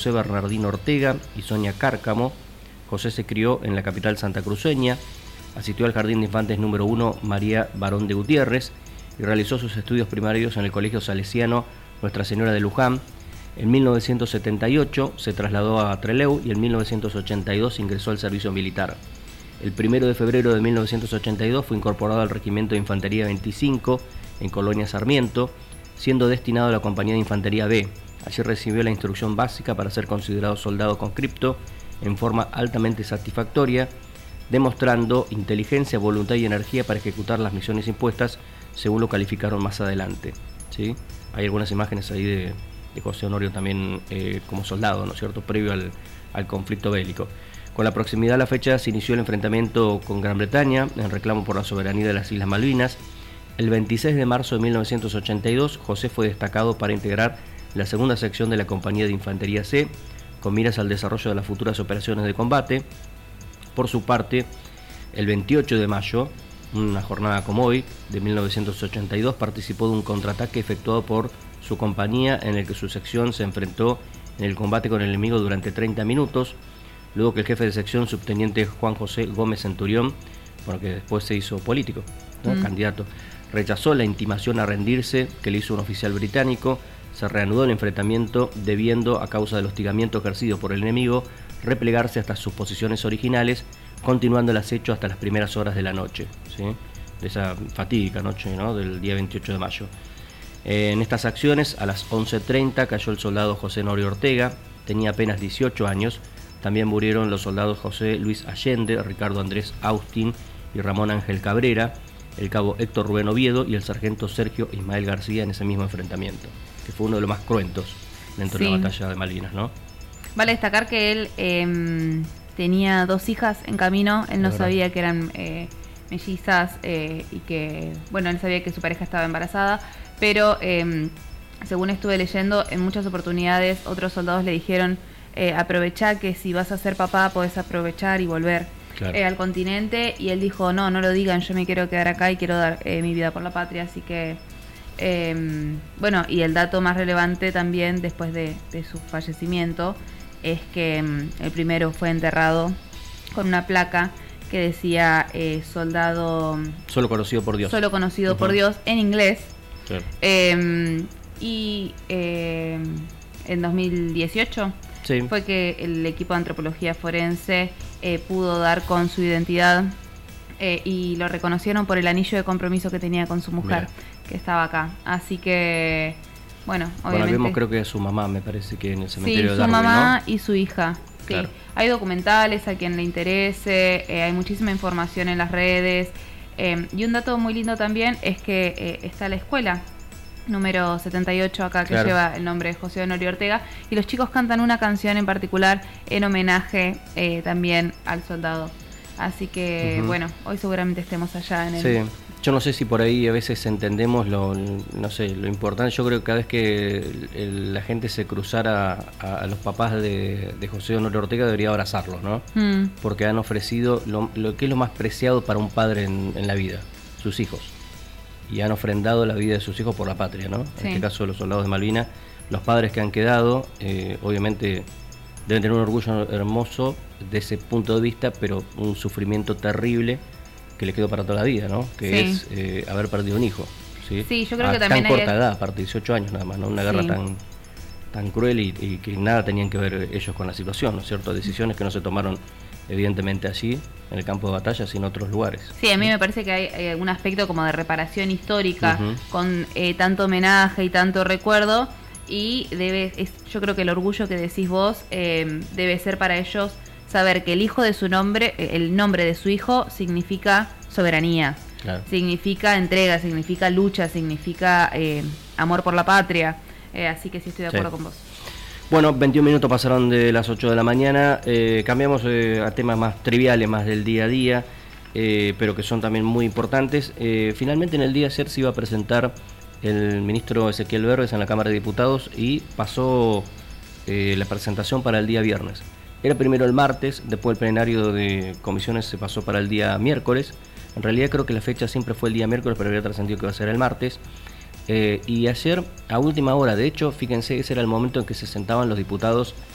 José Bernardino Ortega y Sonia Cárcamo. José se crió en la capital santacruceña, asistió al Jardín de Infantes número 1 María Barón de Gutiérrez y realizó sus estudios primarios en el Colegio Salesiano Nuestra Señora de Luján. En 1978 se trasladó a Trelew y en 1982 ingresó al servicio militar. El 1 de febrero de 1982 fue incorporado al Regimiento de Infantería 25 en Colonia Sarmiento, siendo destinado a la Compañía de Infantería B. Allí recibió la instrucción básica para ser considerado soldado conscripto en forma altamente satisfactoria, demostrando inteligencia, voluntad y energía para ejecutar las misiones impuestas, según lo calificaron más adelante. ¿Sí? Hay algunas imágenes ahí de José Honorio también como soldado, ¿no es cierto?, previo al conflicto bélico. Con la proximidad a la fecha se inició el enfrentamiento con Gran Bretaña en reclamo por la soberanía de las Islas Malvinas. El 26 de marzo de 1982, José fue destacado para integrar la segunda sección de la Compañía de Infantería C, con miras al desarrollo de las futuras operaciones de combate. Por su parte, el 28 de mayo, una jornada como hoy, de 1982, participó de un contraataque efectuado por su compañía en el que su sección se enfrentó en el combate con el enemigo durante 30 minutos, luego que el jefe de sección, subteniente Juan José Gómez Centurión, bueno, que después se hizo político, ¿no? Candidato, rechazó la intimación a rendirse que le hizo un oficial británico. Se reanudó el enfrentamiento, debiendo, a causa del hostigamiento ejercido por el enemigo, replegarse hasta sus posiciones originales, continuando el acecho hasta las primeras horas de la noche, ¿sí?, de esa fatídica noche, ¿no?, del día 28 de mayo. En estas acciones, a las 11:30, cayó el soldado José Honorio Ortega, tenía apenas 18 años. También murieron los soldados José Luis Allende, Ricardo Andrés Austin y Ramón Ángel Cabrera, el cabo Héctor Rubén Oviedo y el sargento Sergio Ismael García en ese mismo enfrentamiento, que fue uno de los más cruentos dentro de la batalla de Malvinas, ¿no? Vale destacar que él tenía 2 hijas en camino. Él no sabía que eran mellizas y que, bueno, él sabía que su pareja estaba embarazada, pero según estuve leyendo, en muchas oportunidades otros soldados le dijeron: aprovechá que si vas a ser papá podés aprovechar y volver al continente, y él dijo: no lo digan, yo me quiero quedar acá y quiero dar mi vida por la patria. Así que bueno, y el dato más relevante también después de su fallecimiento es que el primero fue enterrado con una placa que decía soldado solo conocido por Dios, por Dios, en inglés. Y en 2018 fue que el equipo de antropología forense pudo dar con su identidad y lo reconocieron por el anillo de compromiso que tenía con su mujer, que estaba acá. Así que, bueno, obviamente... vemos, creo que su mamá, me parece que en el cementerio de Darwin, su mamá, ¿no? Y su hija. Claro. Sí, hay documentales a quien le interese, hay muchísima información en las redes. Y un dato muy lindo también es que está la escuela número 78 acá, que lleva el nombre de José Honorio Ortega, y los chicos cantan una canción en particular en homenaje también al soldado. Así que, bueno, hoy seguramente estemos allá en el... Sí. Yo no sé si por ahí a veces entendemos lo importante. Yo creo que cada vez que la gente se cruzara a los papás de José Honorio Ortega, debería abrazarlos, ¿no? Porque han ofrecido lo que es lo más preciado para un padre en la vida, sus hijos. Y han ofrendado la vida de sus hijos por la patria, ¿no? En este caso, los soldados de Malvinas, los padres que han quedado, obviamente deben tener un orgullo hermoso de ese punto de vista, pero un sufrimiento terrible que le quedó para toda la vida, ¿no? Que es haber perdido un hijo, ¿sí? Sí, yo creo que también tan corta edad, aparte 18 años nada más, ¿no? Una guerra tan cruel y que nada tenían que ver ellos con la situación, ¿no es cierto? Decisiones que no se tomaron evidentemente allí, en el campo de batalla, sino en otros lugares. Sí, a mí me parece que hay algún aspecto como de reparación histórica, con tanto homenaje y tanto recuerdo, y yo creo que el orgullo que decís vos debe ser para ellos saber que el hijo de su nombre, el nombre de su hijo significa soberanía, significa entrega, significa lucha, significa amor por la patria. Así que sí, estoy de acuerdo con vos. Bueno, 21 minutos pasaron de las 8 de la mañana. Cambiamos a temas más triviales, más del día a día, pero que son también muy importantes. Finalmente, en el día de ayer se iba a presentar el ministro Ezequiel Verdes en la Cámara de Diputados y pasó la presentación para el día viernes. Era primero el martes, después el plenario de comisiones se pasó para el día miércoles. En realidad creo que la fecha siempre fue el día miércoles, pero había trascendido que iba a ser el martes. Y ayer, a última hora, de hecho, fíjense, ese era el momento en que se sentaban los diputados